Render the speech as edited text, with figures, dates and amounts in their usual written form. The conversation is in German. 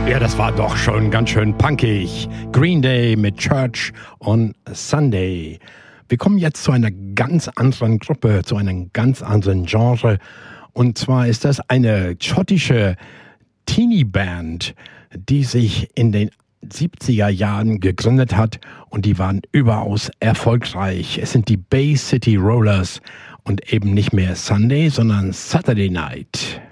Ja, das war doch schon ganz schön punkig. Green Day mit Church on Sunday. Wir kommen jetzt zu einer ganz anderen Gruppe, zu einem ganz anderen Genre. Und zwar ist das eine schottische Teenie-Band, die sich in den 70er Jahren gegründet hat und die waren überaus erfolgreich. Es sind die Bay City Rollers und eben nicht mehr Sunday, sondern Saturday Night.